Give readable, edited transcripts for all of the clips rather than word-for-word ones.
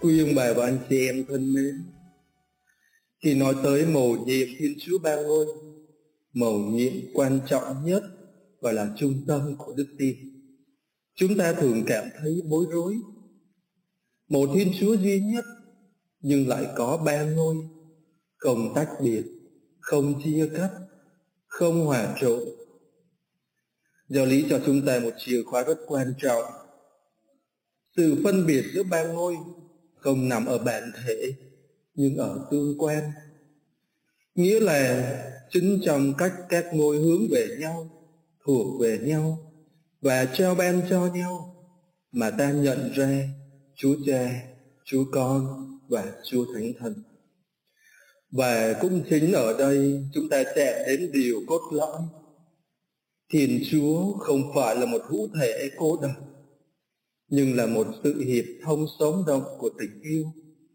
Quý ông bà và anh chị em thân mến, khi nói tới mầu nhiệm Thiên Chúa Ba Ngôi, mầu nhiệm quan trọng nhất và là trung tâm của đức tin, chúng ta thường cảm thấy bối rối. Một Thiên Chúa duy nhất nhưng lại có ba ngôi, không tách biệt, không chia cắt, không hòa trộn. Giáo lý cho chúng ta một chìa khóa rất quan trọng. Sự phân biệt giữa ba ngôi không nằm ở bản thể nhưng ở tương quan, nghĩa là chính trong cách các ngôi hướng về nhau, thuộc về nhau và trao ban cho nhau mà ta nhận ra Chúa Cha, Chúa Con và Chúa Thánh Thần. Và cũng chính ở đây chúng ta chạm đến điều cốt lõi. Thiên Chúa không phải là một hữu thể cô độc, nhưng là một sự hiệp thông sống động của tình yêu.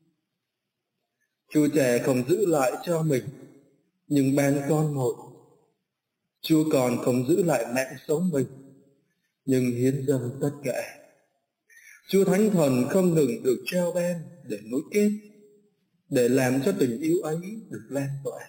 Chúa Cha không giữ lại cho mình, nhưng ban con một. Chúa Con không giữ lại mạng sống mình, nhưng hiến dâng tất cả. Chúa Thánh Thần không ngừng được trao ban để nối kết, để làm cho tình yêu ấy được lan tỏa.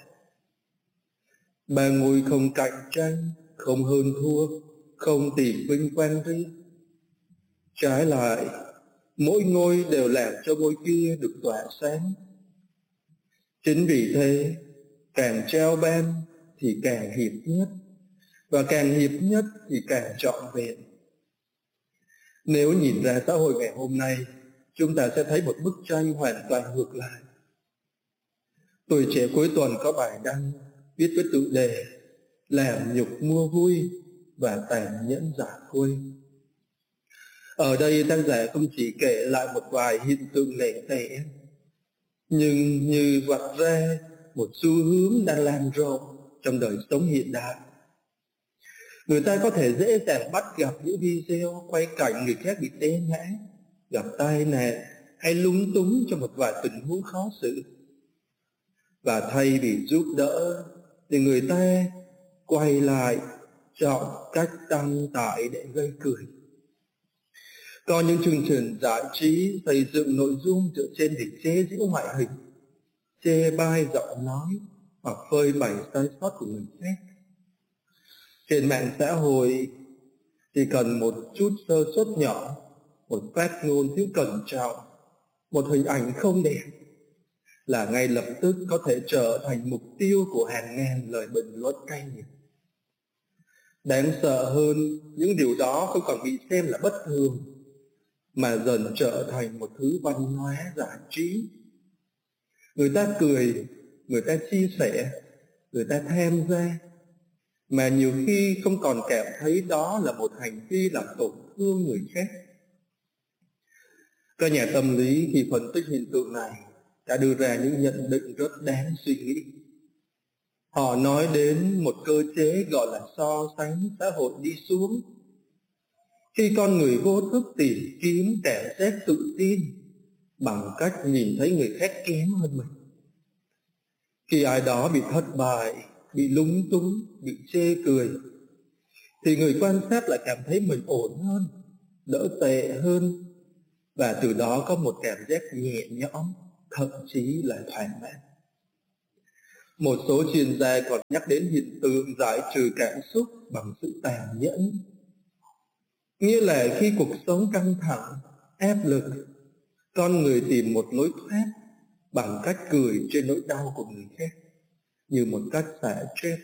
Ba ngôi không cạnh tranh, không hơn thua, không tìm vinh quang riêng. Trái lại, mỗi ngôi đều làm cho ngôi kia được tỏa sáng. Chính vì thế, càng trao ban thì càng hiệp nhất, và càng hiệp nhất thì càng trọn vẹn. Nếu nhìn ra xã hội ngày hôm nay, chúng ta sẽ thấy một bức tranh hoàn toàn ngược lại. Tuổi Trẻ cuối tuần có bài đăng viết với tựa đề Làm nhục mua vui và tàn nhẫn giả khuây. Ở đây tác giả không chỉ kể lại một vài hiện tượng lẻ tẻ, nhưng như vạch ra một xu hướng đang lan rộng trong đời sống hiện đại. Người ta có thể dễ dàng bắt gặp những video quay cảnh người khác bị té ngã, gặp tai nạn hay lúng túng trong một vài tình huống khó xử. Và thay vì giúp đỡ thì người ta quay lại chọn cách đăng tải để gây cười. Có những chương trình giải trí xây dựng nội dung dựa trên việc chế giễu ngoại hình, chê bai giọng nói hoặc phơi bày sai sót của người khác. Trên mạng xã hội chỉ cần một chút sơ suất nhỏ, một phát ngôn thiếu cẩn trọng, một hình ảnh không đẹp là ngay lập tức có thể trở thành mục tiêu của hàng ngàn lời bình luận cay nghiệt. Đáng sợ hơn, những điều đó không còn bị xem là bất thường, mà dần trở thành một thứ văn hóa giải trí. Người ta cười, người ta chia sẻ, người ta tham gia, mà nhiều khi không còn cảm thấy đó là một hành vi làm tổn thương người khác. Các nhà tâm lý khi phân tích hiện tượng này đã đưa ra những nhận định rất đáng suy nghĩ. Họ nói đến một cơ chế gọi là so sánh xã hội đi xuống. Khi con người vô thức tìm kiếm cảm giác tự tin bằng cách nhìn thấy người khác kém hơn mình. Khi ai đó bị thất bại, bị lúng túng, bị chê cười, thì người quan sát lại cảm thấy mình ổn hơn, đỡ tệ hơn, và từ đó có một cảm giác nhẹ nhõm, thậm chí là thỏa mãn. Một số chuyên gia còn nhắc đến hiện tượng giải trừ cảm xúc bằng sự tàn nhẫn. Nghĩa là khi cuộc sống căng thẳng, áp lực, con người tìm một lối thoát bằng cách cười trên nỗi đau của người khác, như một cách xả stress.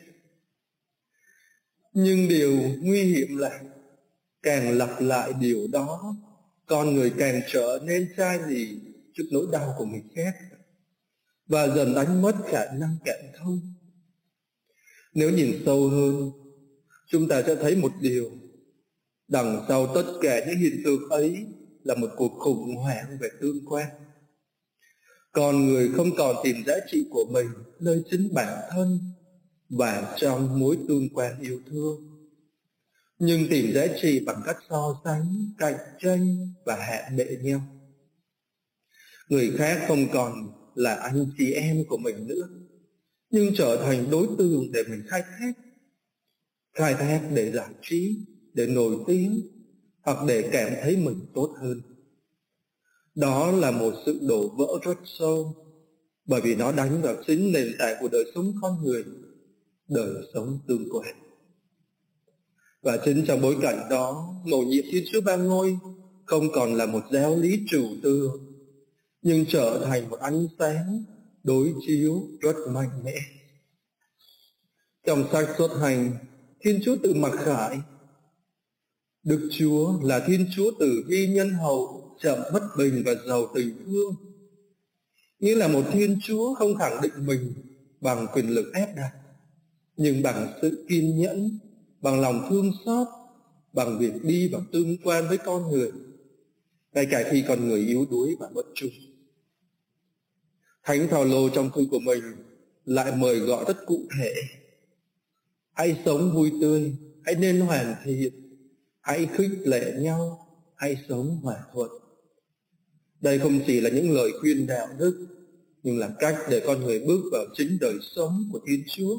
Nhưng điều nguy hiểm là càng lặp lại điều đó, con người càng trở nên chai lì trước nỗi đau của người khác và dần đánh mất khả năng cảm thông. Nếu nhìn sâu hơn, chúng ta sẽ thấy một điều: đằng sau tất cả những hiện tượng ấy là một cuộc khủng hoảng về tương quan. Con người không còn tìm giá trị của mình nơi chính bản thân và trong mối tương quan yêu thương, nhưng tìm giá trị bằng cách so sánh, cạnh tranh và hạ bệ nhau. Người khác không còn là anh chị em của mình nữa, nhưng trở thành đối tượng để mình khai thác để giải trí, để nổi tiếng, hoặc để cảm thấy mình tốt hơn. Đó là một sự đổ vỡ rất sâu, bởi vì nó đánh vào chính nền tảng của đời sống con người, đời sống tương quan. Và chính trong bối cảnh đó, mầu nhiệm Thiên Chúa Ba Ngôi không còn là một giáo lý trừu tượng, nhưng trở thành một ánh sáng đối chiếu rất mạnh mẽ. Trong sách Xuất Hành, Thiên Chúa tự mặc khải: Đức Chúa là Thiên Chúa từ bi nhân hậu, chậm bất bình và giàu tình thương. Nghĩa là một Thiên Chúa không khẳng định mình bằng quyền lực ép đặt, nhưng bằng sự kiên nhẫn, bằng lòng thương xót, bằng việc đi vào tương quan với con người, ngay cả khi con người yếu đuối và bất trung. Thánh Phaolô trong thư của mình lại mời gọi rất cụ thể: hãy sống vui tươi, hãy nên hoàn thiện, hãy khích lệ nhau, hãy sống hòa thuận. Đây không chỉ là những lời khuyên đạo đức, nhưng là cách để con người bước vào chính đời sống của Thiên Chúa.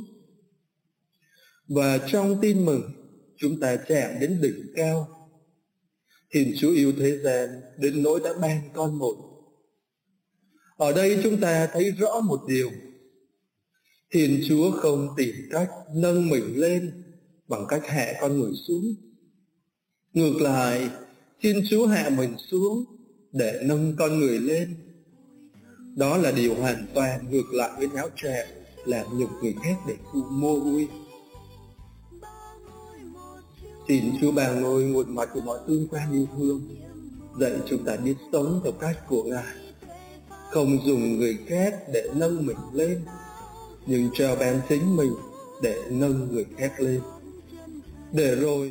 Và trong Tin Mừng, chúng ta chạm đến đỉnh cao. Thiên Chúa yêu thế gian đến nỗi đã ban con một. Ở đây chúng ta thấy rõ một điều: Thiên Chúa không tìm cách nâng mình lên bằng cách hạ con người xuống. Ngược lại, Thiên Chúa hạ mình xuống để nâng con người lên. Đó là điều hoàn toàn ngược lại với não trạng làm nhục người khác để mua vui. Xin Chúa Ba Ngôi, nguồn mạch của mọi tương quan yêu thương, dạy chúng ta biết sống theo cách của Ngài, không dùng người khác để nâng mình lên, nhưng trao ban chính mình để nâng người khác lên. Để rồi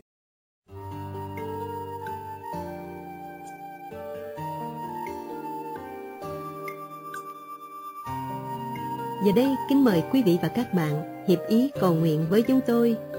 Giờ đây kính mời quý vị và các bạn hiệp ý cầu nguyện với chúng tôi.